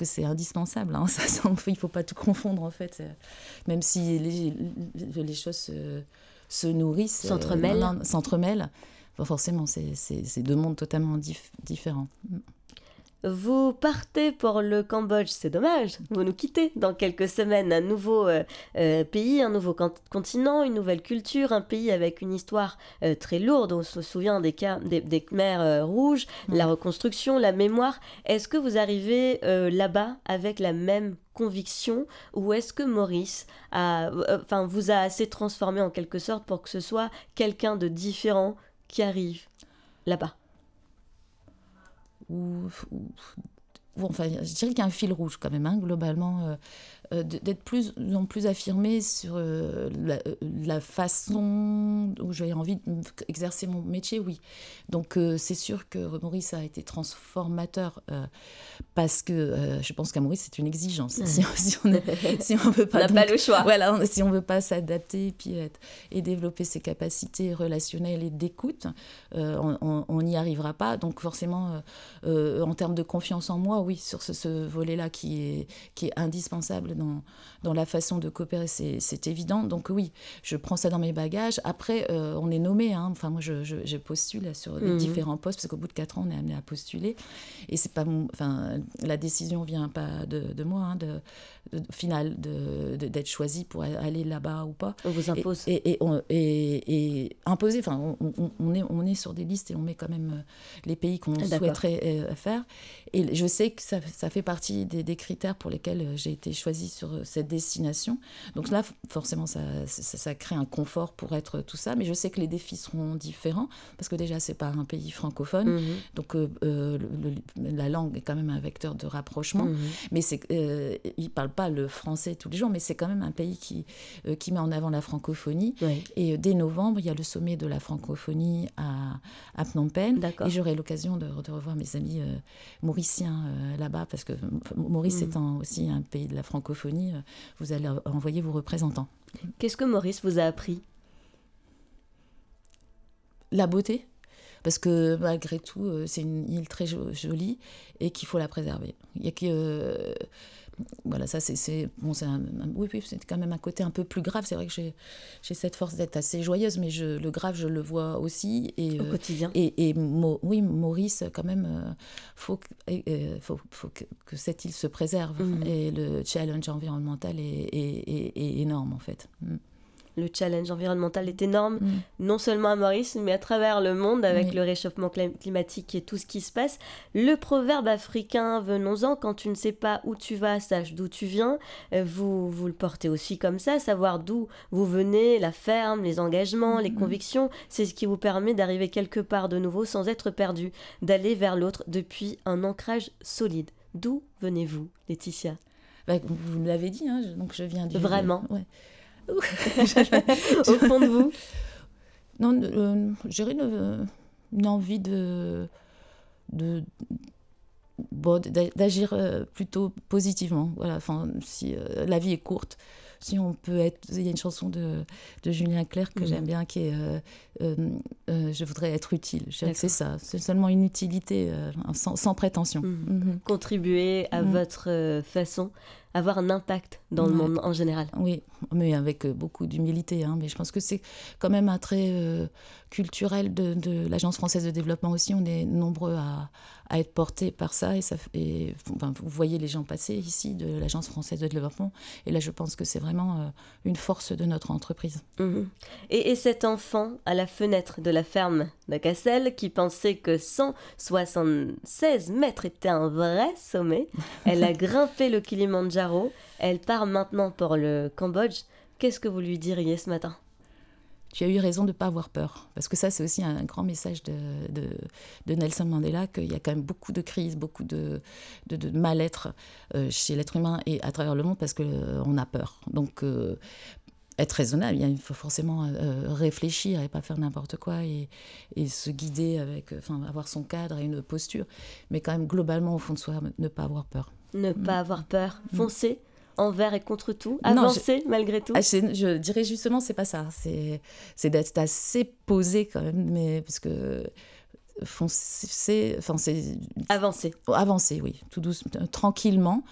que c'est indispensable. Hein. Il ne faut pas tout confondre, en fait. Même si les choses se nourrissent, s'entremêlent. Enfin, forcément, c'est deux mondes totalement différents. Vous partez pour le Cambodge, c'est dommage, vous nous quittez dans quelques semaines, un nouveau pays, un nouveau continent, une nouvelle culture, un pays avec une histoire très lourde, on se souvient des Khmers rouges, la reconstruction, la mémoire. Est-ce que vous arrivez là-bas avec la même conviction ou est-ce que Maurice vous a assez transformé en quelque sorte pour que ce soit quelqu'un de différent qui arrive là-bas? Enfin, je dirais qu'il y a un fil rouge quand même, hein, globalement, d'être plus en plus affirmé sur la façon où j'ai envie d'exercer mon métier, oui. Donc c'est sûr que Maurice a été transformateur parce que je pense qu'à Maurice c'est une exigence. Si on veut pas, on n'a pas le choix. Voilà, si on veut pas s'adapter et développer ses capacités relationnelles et d'écoute, on n'y arrivera pas. Donc forcément, en termes de confiance en moi, oui, sur ce volet-là qui est indispensable dans la façon de coopérer, c'est évident. Donc oui, je prends ça dans mes bagages. Après, on est nommé. Hein. Enfin, moi, je postule sur les différents postes parce qu'au bout de 4 ans, on est amené à postuler. Et c'est pas la décision vient pas de moi, hein, final d'être choisi pour aller là-bas ou pas. On vous impose. Et imposer. Enfin, on est sur des listes et on met quand même les pays qu'on souhaiterait faire. Et je sais que ça fait partie des critères pour lesquels j'ai été choisie sur cette destination. Donc là, forcément, ça crée un confort pour être tout ça. Mais je sais que les défis seront différents parce que déjà, c'est pas un pays francophone. Donc la langue est quand même un vecteur de rapprochement. Mais ils parlent pas le français tous les jours, mais c'est quand même un pays qui met en avant la francophonie. Oui. Et dès novembre, il y a le sommet de la francophonie à Phnom Penh. D'accord. Et j'aurai l'occasion de revoir mes amis mauriciens là-bas, parce que Maurice étant aussi un pays de la francophonie, vous allez envoyer vos représentants. Qu'est-ce que Maurice vous a appris ? La beauté, parce que malgré tout, c'est une île très jolie et qu'il faut la préserver. Il y a que... voilà, ça c'est quand même un côté un peu plus grave. C'est vrai que j'ai cette force d'être assez joyeuse, mais le grave, je le vois aussi. Et, au quotidien. Oui, Maurice, quand même, faut que cette île se préserve. Et le challenge environnemental est énorme, en fait. Le challenge environnemental est énorme, non seulement à Maurice, mais à travers le monde, avec le réchauffement climatique et tout ce qui se passe. Le proverbe africain, venons-en, quand tu ne sais pas où tu vas, sache d'où tu viens. Vous le portez aussi comme ça, savoir d'où vous venez, la ferme, les engagements, les convictions. C'est ce qui vous permet d'arriver quelque part de nouveau sans être perdu, d'aller vers l'autre depuis un ancrage solide. D'où venez-vous, Laetitia ? Vous me l'avez dit, hein, donc je viens du... Vraiment ouais. Au fond de vous? Non, j'ai une envie d'agir plutôt positivement. Voilà, si la vie est courte, si on peut être... Il y a une chanson de Julien Clerc que j'aime bien qui est je voudrais être utile. C'est ça, c'est seulement une utilité sans prétention. Contribuer à votre façon, avoir un impact dans le monde en général. Oui, mais avec beaucoup d'humilité. Hein. Mais je pense que c'est quand même un trait culturel de l'Agence française de développement aussi. On est nombreux à être portés par ça. Vous voyez les gens passer ici de l'Agence française de développement. Et là, je pense que c'est vraiment une force de notre entreprise. Et cet enfant à la fenêtre de la ferme de Cassel qui pensait que 176 mètres était un vrai sommet, elle a grimpé le Kilimandjaro, elle part maintenant pour le Cambodge. Qu'est-ce que vous lui diriez ce matin ? Tu as eu raison de ne pas avoir peur. Parce que ça, c'est aussi un grand message de Nelson Mandela, qu'il y a quand même beaucoup de crises, beaucoup de mal-être chez l'être humain et à travers le monde parce qu'on a peur. Donc, être raisonnable, il faut forcément réfléchir et pas faire n'importe quoi et se guider avec, avoir son cadre et une posture. Mais quand même, globalement, au fond de soi, ne pas avoir peur. Ne pas avoir peur, foncer envers et contre tout, avancer malgré tout. Je dirais justement, c'est pas ça. C'est d'être assez posé quand même, mais parce que foncer, c'est avancer. Avancer, oui, tout doucement, tranquillement,